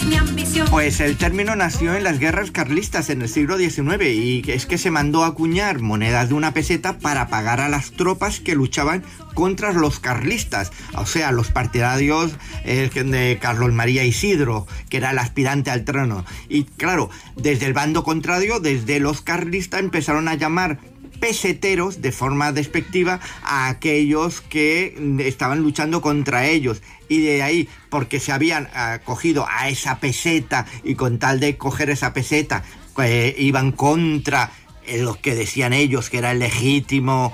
es mi ambición. Pues el término nació en las guerras carlistas en el siglo XIX y es que se mandó a acuñar monedas de una peseta para pagar a las tropas que luchaban contra los carlistas, o sea, los partidarios de Carlos María Isidro, que era el aspirante al trono. Y claro, desde el bando contrario, desde los carlistas, empezaron a llamar peseteros de forma despectiva a aquellos que estaban luchando contra ellos, y de ahí, porque se habían acogido a esa peseta y con tal de coger esa peseta iban contra los que decían ellos que era el legítimo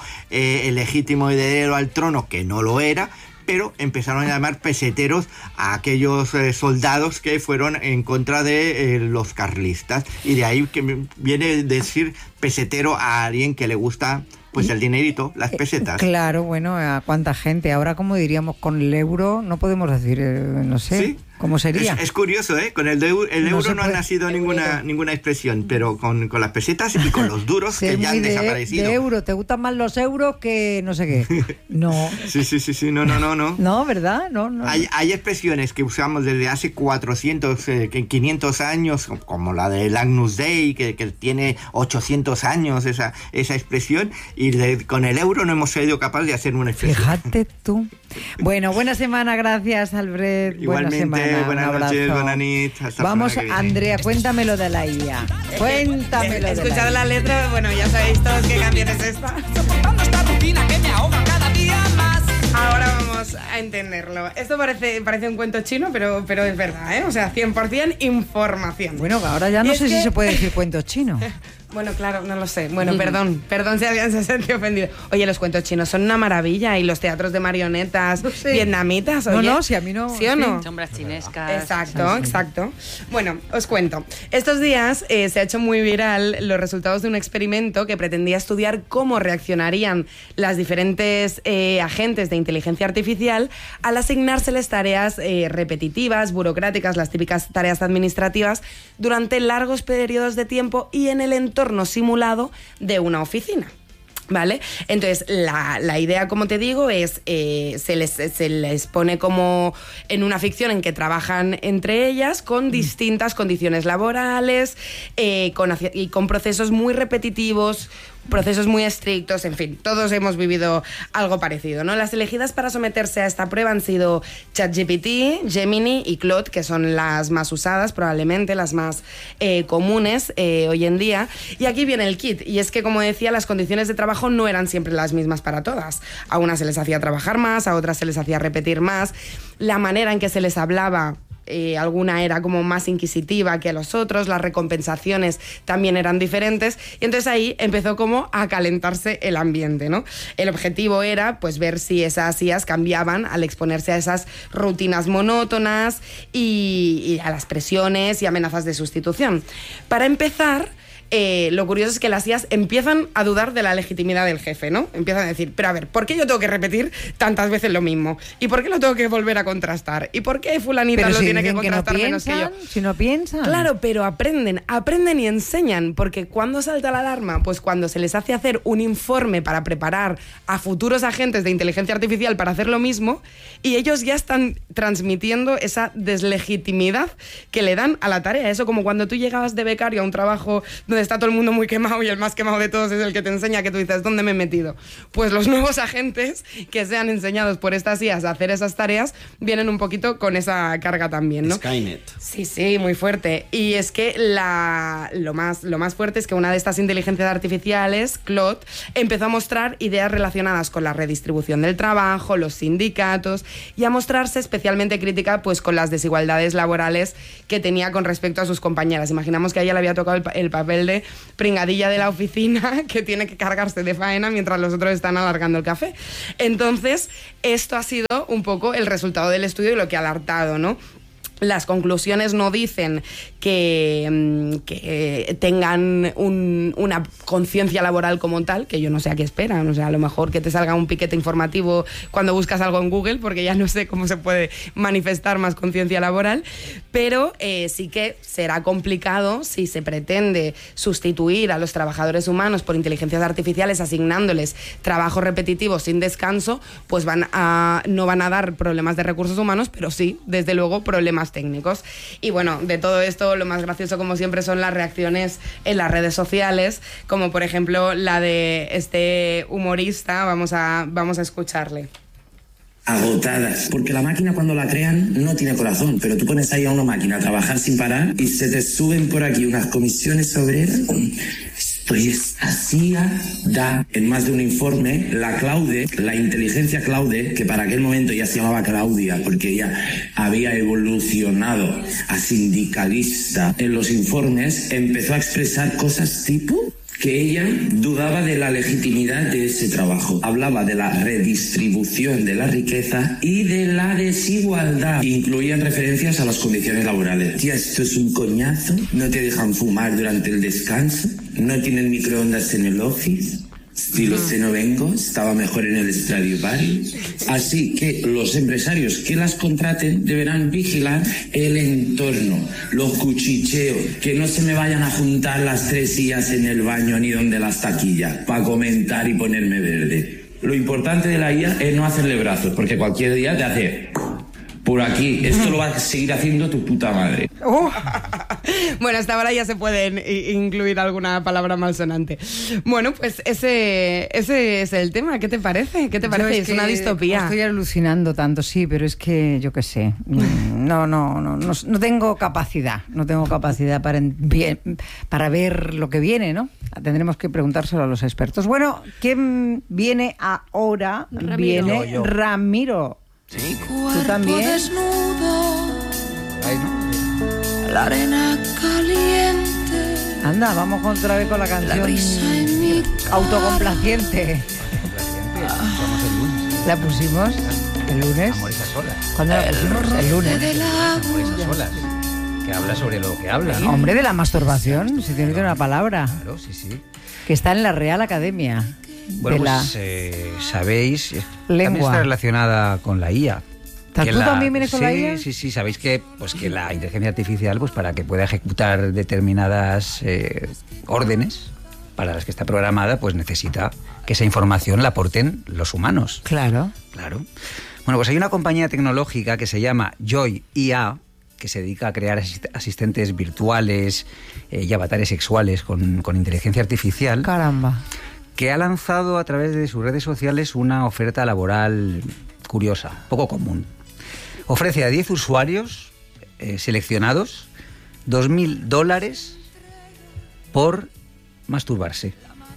heredero al trono, que no lo era, pero empezaron a llamar peseteros a aquellos soldados que fueron en contra de los carlistas, y de ahí que viene decir pesetero a alguien que le gusta pues el dinerito, las pesetas. Claro, bueno, a cuánta gente. Ahora, como diríamos, con el euro no podemos decir, no sé, ¿sí? ¿Cómo sería? Es curioso, ¿eh? Con el euro no ha nacido ninguna expresión, pero con las pesetas y con los duros sí, que ya han desaparecido. De euro, ¿te gustan más los euros que no sé qué? No. Sí, no. No, ¿verdad? No. Hay expresiones que usamos desde hace 400, 500 años, como la del Agnus Dei, que tiene 800 años esa expresión, y con el euro no hemos sido capaces de hacer una expresión. Fíjate tú. Bueno, buena semana, gracias, Albert. Igualmente, buena semana, buenas noches, buenas nit. Vamos, Andrea, cuéntamelo de la IA. Cuéntamelo. He escuchado la letra, bueno, ya sabéis todos qué canción es esta. Soportando esta rutina que me ahoga cada día más. Ahora vamos a entenderlo. Esto parece un cuento chino, pero es verdad, ¿eh? O sea, 100% información. Bueno, ahora ya no sé si se puede decir cuentos chinos. Bueno, claro, no lo sé. Bueno, perdón si alguien se siente ofendido. Oye, los cuentos chinos son una maravilla, y los teatros de marionetas vietnamitas, oye. No, si a mí no. ¿Sí o no? Sombras chinescas. Exacto. Bueno, os cuento. Estos días se ha hecho muy viral los resultados de un experimento que pretendía estudiar cómo reaccionarían las diferentes agentes de inteligencia artificial al asignárseles tareas repetitivas, burocráticas, las típicas tareas administrativas, durante largos periodos de tiempo y en el entorno simulado de una oficina. ¿Vale? Entonces, la idea, como te digo, es se les pone como en una ficción en que trabajan entre ellas con distintas condiciones laborales, con procesos muy repetitivos, procesos muy estrictos, en fin, todos hemos vivido algo parecido, ¿no? Las elegidas para someterse a esta prueba han sido ChatGPT, Gemini y Claude, que son las más usadas, probablemente las más comunes hoy en día. Y aquí viene el kit, y es que, como decía, las condiciones de trabajo no eran siempre las mismas para todas. A unas se les hacía trabajar más, a otras se les hacía repetir más. La manera en que se les hablaba, alguna era como más inquisitiva que a los otros, las recompensaciones también eran diferentes, y entonces ahí empezó como a calentarse el ambiente, ¿no? El objetivo era pues ver si esas IAs cambiaban al exponerse a esas rutinas monótonas y a las presiones y amenazas de sustitución. Para empezar, lo curioso es que las IAs empiezan a dudar de la legitimidad del jefe, ¿no? Empiezan a decir, pero a ver, ¿por qué yo tengo que repetir tantas veces lo mismo? ¿Y por qué lo tengo que volver a contrastar? ¿Y por qué fulanita lo tiene que contrastar menos que yo? Si no piensan. Claro, pero aprenden y enseñan, porque ¿cuándo salta la alarma? Pues cuando se les hace hacer un informe para preparar a futuros agentes de inteligencia artificial para hacer lo mismo, y ellos ya están transmitiendo esa deslegitimidad que le dan a la tarea. Eso como cuando tú llegabas de becario a un trabajo donde está todo el mundo muy quemado y el más quemado de todos es el que te enseña, que tú dices, ¿dónde me he metido? Pues los nuevos agentes que sean enseñados por estas IAs a hacer esas tareas vienen un poquito con esa carga también, ¿no? Skynet. Sí, muy fuerte. Y es que lo más fuerte es que una de estas inteligencias artificiales, Claude, empezó a mostrar ideas relacionadas con la redistribución del trabajo, los sindicatos, y a mostrarse especialmente crítica pues con las desigualdades laborales que tenía con respecto a sus compañeras. Imaginamos que a ella le había tocado el papel de pringadilla de la oficina que tiene que cargarse de faena mientras los otros están alargando el café. Entonces, esto ha sido un poco el resultado del estudio y lo que ha alertado, ¿no? Las conclusiones no dicen que tengan una conciencia laboral como tal, que yo no sé a qué esperan. O sea, a lo mejor que te salga un piquete informativo cuando buscas algo en Google, porque ya no sé cómo se puede manifestar más conciencia laboral, pero sí que será complicado si se pretende sustituir a los trabajadores humanos por inteligencias artificiales asignándoles trabajo repetitivo sin descanso, pues no van a dar problemas de recursos humanos, pero sí, desde luego, problemas más técnicos. Y bueno, de todo esto, lo más gracioso, como siempre, son las reacciones en las redes sociales, como por ejemplo la de este humorista. Vamos a escucharle. Agotadas, porque la máquina cuando la crean no tiene corazón, pero tú pones ahí a una máquina a trabajar sin parar y se te suben por aquí unas comisiones obreras. Esto es así, da en más de un informe la Claude, la inteligencia Claude, que para aquel momento ya se llamaba Claudia porque ella había evolucionado a sindicalista en los informes, empezó a expresar cosas tipo que ella dudaba de la legitimidad de ese trabajo. Hablaba de la redistribución de la riqueza y de la desigualdad. Incluían referencias a las condiciones laborales. Tía, esto es un coñazo. No te dejan fumar durante el descanso. No tienen microondas en el office. Estilo no vengo, estaba mejor en el Stradivarius. Así que los empresarios que las contraten deberán vigilar el entorno, los cuchicheos, que no se me vayan a juntar las 3 sillas en el baño ni donde las taquillas, para comentar y ponerme verde. Lo importante de la IA es no hacerle brazos, porque cualquier día te hace por aquí. Esto lo va a seguir haciendo tu puta madre. Bueno, hasta ahora ya se pueden incluir alguna palabra malsonante. Bueno, pues ese es el tema. ¿Qué te parece? ¿Qué te parece? Es una distopía. Estoy alucinando tanto, sí, pero es que yo qué sé. No tengo capacidad. No tengo capacidad para ver lo que viene, ¿no? Tendremos que preguntárselo a los expertos. Bueno, ¿quién viene ahora? Ramiro. Viene Yo. Ramiro. Sí. ¿Tú también? Desnudo, Ay, ¿no? la arena caliente, Anda, vamos otra vez con la la canción brisa en mi cara. autocomplaciente. Vamos el lunes. ¿La pusimos el lunes? Amor a solas. ¿Cuándo la pusimos? El lunes. Del Amor agua. a solas. Que habla sobre lo que habla, ¿no? Hombre, de la masturbación, si tiene que una palabra, Claro, sí. que está en la Real Academia. Bueno, de la pues sabéis, también lengua. está relacionada con la IA. ¿Tú también vienes con la IA? Sí, sabéis que la inteligencia artificial, pues para que pueda ejecutar determinadas órdenes para las que está programada, pues necesita que esa información la aporten los humanos. Claro. Claro. Bueno, pues hay una compañía tecnológica que se llama Joy IA, que se dedica a crear asistentes virtuales y avatares sexuales con inteligencia artificial. Caramba. Que ha lanzado a través de sus redes sociales una oferta laboral curiosa, poco común. Ofrece a 10 usuarios seleccionados $2.000 por masturbarse.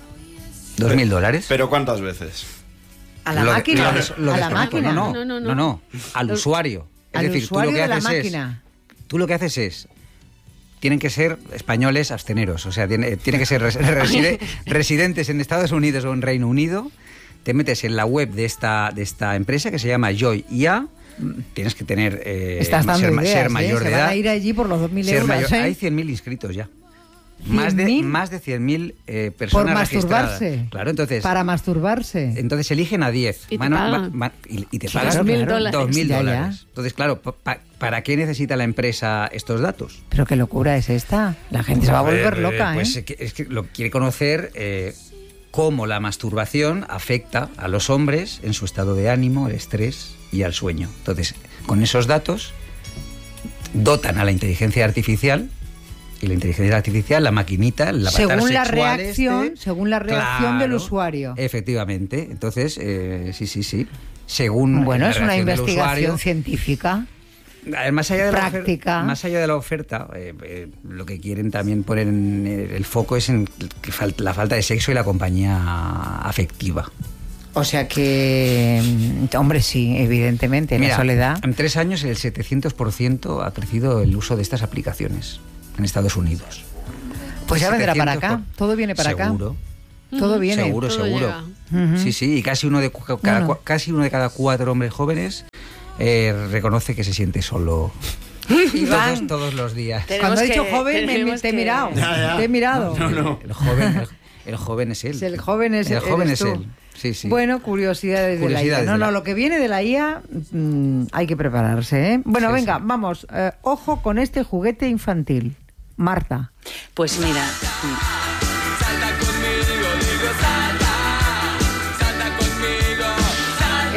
$2.000. ¿Pero cuántas veces? ¿A la máquina? ¿A la desconozco. máquina? No, al usuario. Al es decir, usuario tú lo que de la haces máquina. Tú lo que haces es... Tienen que ser españoles absteneros, o sea, tienen que ser residentes en Estados Unidos o en Reino Unido. Te metes en la web de esta empresa que se llama Joy IA. Tienes que tener Estás dando ser ideas, mayor de Se edad. van a ir allí por los 2.000 euros, Hay 100.000 inscritos ya. Más de 100.000 personas por masturbarse. registradas. Claro, entonces... Para masturbarse. Entonces eligen a 10. Y te pagan. Y te Claro, pagan claro. $2.000. Ya, ya. Entonces, claro, ¿para qué necesita la empresa estos datos? Pero qué locura es esta. La gente se va a volver loca, pues ¿eh? es que lo quiere conocer cómo la masturbación afecta a los hombres en su estado de ánimo, el estrés y al sueño. Entonces, con esos datos, dotan a la inteligencia artificial. Y la inteligencia artificial, la maquinita, el avatar Según la sexual reacción, según la reacción del usuario. Efectivamente. Entonces, sí. Según Bueno, la es una reacción del investigación usuario, científica. más allá de práctica. Más allá de la oferta, lo que quieren también poner en el foco es en la falta de sexo y la compañía afectiva. O sea que, hombre, sí, evidentemente, Mira, la soledad. En 3 años el 700% ha crecido el uso de estas aplicaciones en Estados Unidos. Pues ya vendrá para 700%. acá, todo viene para Seguro. acá. Todo viene. Seguro. Todo llega. Sí, y casi uno de cada 4 hombres jóvenes reconoce que se siente solo. Iván, todos los días. Cuando he dicho joven, te he mirado. Te he mirado. No. El joven es él. Si el joven es, El joven eres es tú. él. Sí. Bueno, curiosidades de la IA. Curiosidades de la- Lo que viene de la IA hay que prepararse, ¿eh? Bueno, Sí, venga, sí. vamos. Ojo con este juguete infantil. Marta. Pues mira,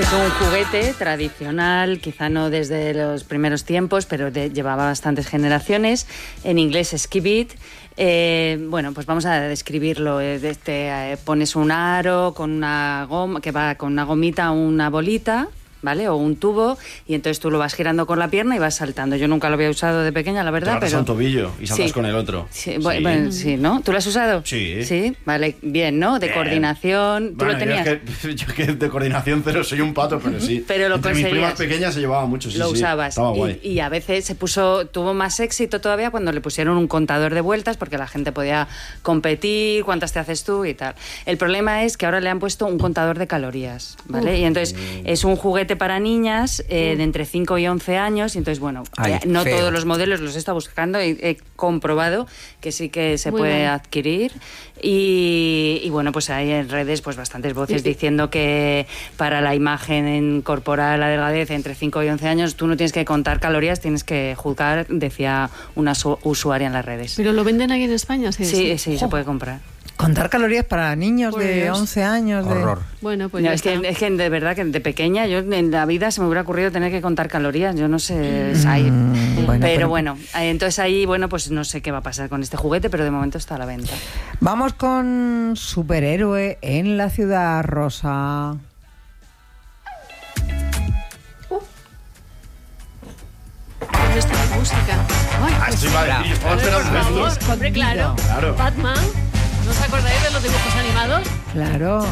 Es un juguete tradicional, quizá no desde los primeros tiempos, pero llevaba bastantes generaciones. En inglés es Skibit. Bueno, pues vamos a describirlo. Pones un aro con una goma, que va con una gomita a una bolita, ¿vale? O un tubo, y entonces tú lo vas girando con la pierna y vas saltando. Yo nunca lo había usado de pequeña, la verdad, pero... un tobillo y saltas con el otro. Sí, bueno, sí, ¿no? ¿Tú lo has usado? Sí. Sí, vale, bien, ¿no? De coordinación. ¿Tú lo tenías? Yo que de coordinación, pero soy un pato, pero sí. Pero lo Entre mis primas pequeñas se llevaba mucho, sí, lo usabas. Estaba guay. Y a veces tuvo más éxito todavía cuando le pusieron un contador de vueltas, porque la gente podía competir, cuántas te haces tú y tal. El problema es que ahora le han puesto un contador de calorías, ¿vale? Y entonces es un juguete para niñas de entre 5 y 11 años, y entonces, bueno, no todos los modelos los he estado buscando y he comprobado que sí que se puede adquirir, y bueno, pues hay en redes pues bastantes voces diciendo que para la imagen corporal, la delgadez entre 5 y 11 años, tú no tienes que contar calorías, tienes que juzgar, decía una usuaria en las redes. ¿Pero lo venden aquí en España? Sí, se puede comprar. Contar calorías para niños de 11 años. Horror. Bueno, pues no, es que de verdad que de pequeña yo en la vida se me hubiera ocurrido tener que contar calorías. Yo no sé, pero bueno, entonces ahí, bueno, pues no sé qué va a pasar con este juguete, pero de momento está a la venta. Vamos con Superhéroe en la Ciudad Rosa. ¿Dónde está la música? Estoy mal. Hombre, claro. Batman. ¿No os acordáis de los dibujos animados? Claro.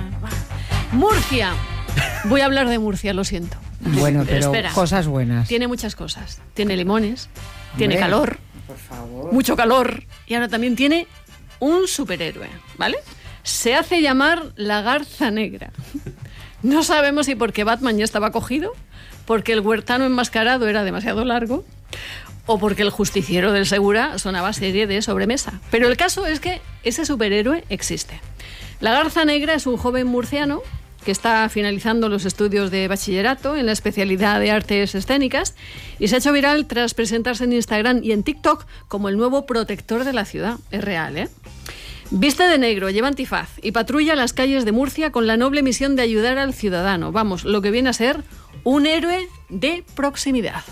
Murcia. Voy a hablar de Murcia, lo siento. Bueno, pero espera. Cosas buenas. Tiene muchas cosas. Tiene limones, tiene calor, por favor. mucho calor, y ahora también tiene un superhéroe, ¿vale? Se hace llamar la Garza Negra. No sabemos si porque Batman ya estaba cogido, porque el huertano enmascarado era demasiado largo, o porque el justiciero del Segura sonaba serie de sobremesa. Pero el caso es que ese superhéroe existe. La Garza Negra es un joven murciano que está finalizando los estudios de bachillerato en la especialidad de artes escénicas y se ha hecho viral tras presentarse en Instagram y en TikTok como el nuevo protector de la ciudad. Es real, ¿eh? Viste de negro, lleva antifaz y patrulla las calles de Murcia con la noble misión de ayudar al ciudadano. Vamos, lo que viene a ser un héroe de proximidad.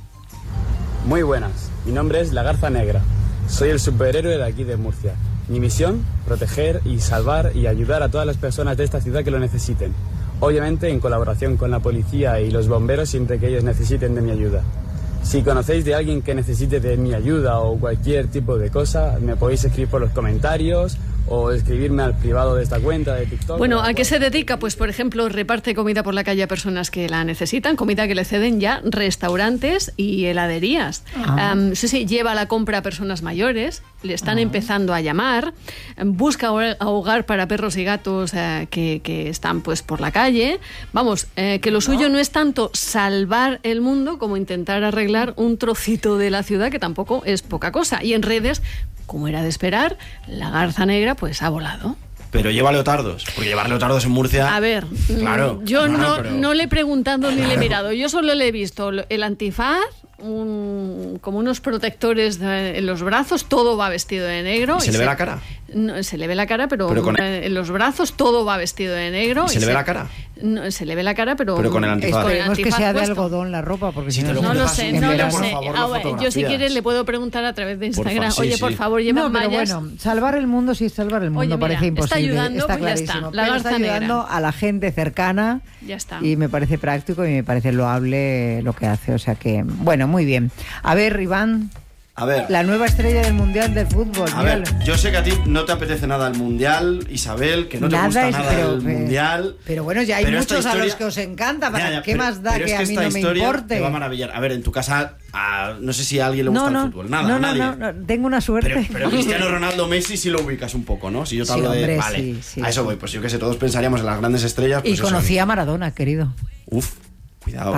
Muy buenas, mi nombre es la Garza Negra. Soy el superhéroe de aquí de Murcia. Mi misión, proteger y salvar y ayudar a todas las personas de esta ciudad que lo necesiten. Obviamente en colaboración con la policía y los bomberos siempre que ellos necesiten de mi ayuda. Si conocéis de alguien que necesite de mi ayuda o cualquier tipo de cosa, me podéis escribir por los comentarios o escribirme al privado de esta cuenta de TikTok. Bueno, ¿a qué se dedica? Pues, por ejemplo, reparte comida por la calle a personas que la necesitan, comida que le ceden ya restaurantes y heladerías. Sí, lleva la compra a personas mayores, le están empezando a llamar, busca hogar para perros y gatos que están pues por la calle. Vamos, que lo suyo no es tanto salvar el mundo como intentar arreglar un trocito de la ciudad, que tampoco es poca cosa. Y en redes, como era de esperar, la Garza Negra pues ha volado. Pero lleva leotardos, porque llevar leotardos en Murcia... A ver, claro, yo no le he preguntado ni le he mirado, yo solo le he visto el antifaz, como unos protectores en los brazos, todo va vestido de negro. ¿Y se le ve la cara? No, se le ve la cara, pero en los brazos todo va vestido de negro. ¿Y se le ve la cara? No, se le ve la cara, pero con el antifaz. Esperemos que sea de algodón la ropa, porque si no lo sé. Yo si quieres le puedo preguntar a través de Instagram. Oye, por favor, lleva mallas. Pero bueno, salvar el mundo sí es salvar el mundo, parece imposible. Está ayudando, está pues clarísimo. ya está. Está ayudando a la gente cercana. Ya está. Y me parece práctico y me parece loable lo que hace. O sea que, bueno, muy bien. A ver, Iván. A ver. La nueva estrella del Mundial del Fútbol. A ver, yo sé que a ti no te apetece nada el Mundial, Isabel, que no te gusta nada el Mundial. Pero bueno, ya hay muchos a los que os encanta. ¿Qué más da que a mí no me importe? Te va a maravillar. A ver, en tu casa, no sé si a alguien le gusta el fútbol. Nada, nadie. No, tengo una suerte. Pero Cristiano Ronaldo, Messi sí lo ubicas un poco, ¿no? Si yo te hablo hombre, vale, a eso voy. Pues yo que sé, todos pensaríamos en las grandes estrellas. Pues y conocí a Maradona, querido. Uf, cuidado.